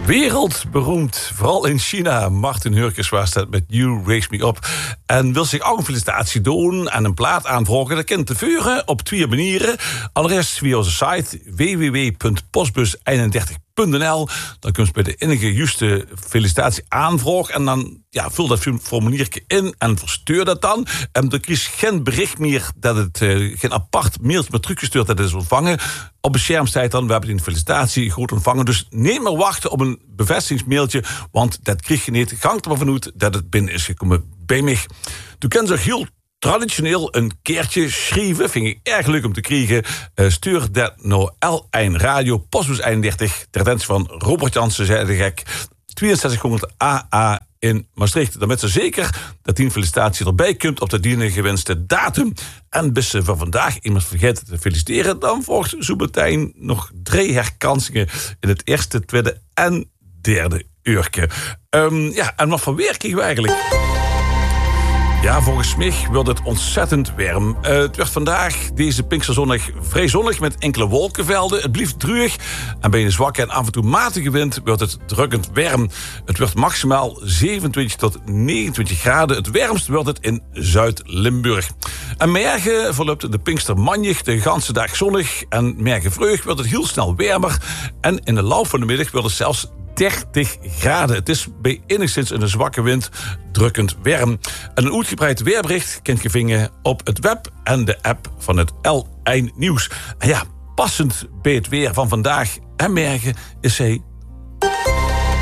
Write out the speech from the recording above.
Wereldberoemd, vooral in China. Martin Hurkes was dat met You Raise Me Up. En wil zich ook een felicitatie doen en een plaat aanvragen. Dat kan te vuren op 2 manieren. Allereerst via onze site www.postbus31.nl. Dan kun je bij de enige juiste felicitatie aanvragen. En dan vul dat formuliertje in en verstuur dat dan. En dan krijg je geen bericht meer dat het geen apart mailtje met teruggestuurd dat het is ontvangen. Op het scherm staat dan, we hebben die felicitatie goed ontvangen. Dus neem maar wachten op een bevestigingsmailtje, want dat krijg je niet. Gang er maar vanuit dat het binnen is gekomen bij mij. Toen kan zich heel traditioneel een keertje schrijven. Vind ik erg leuk om te krijgen. Stuur dat naar L1 Radio, postbus 31, ter attentie van Robert Jansen, zei de gek. 6200 AA in Maastricht. Dan met ze zeker dat die felicitatie erbij komt op de dienen gewenste datum. En bis ze van vandaag iemand vergeten te feliciteren, dan volgt zo meteen nog 3 herkansingen in het eerste, tweede en derde uurtje. En wat voor weer kregen we eigenlijk? Ja, volgens mij wordt het ontzettend warm. Het werd vandaag, deze Pinksterzondag, vrij zonnig met enkele wolkenvelden. Het blijft druig en bij een zwakke en af en toe matige wind wordt het drukkend warm. Het wordt maximaal 27 tot 29 graden. Het warmst wordt het in Zuid-Limburg. En morgen verloopt de Pinkstermanjig de ganse dag zonnig. En morgen vreug wordt het heel snel warmer. En in de loop van de middag wordt het zelfs 30 graden. Het is bij enigszins een zwakke wind drukkend warm. En een uitgebreid weerbericht kunt je vinden op het web en de app van het L1 Nieuws. En passend bij het weer van vandaag en morgen is hij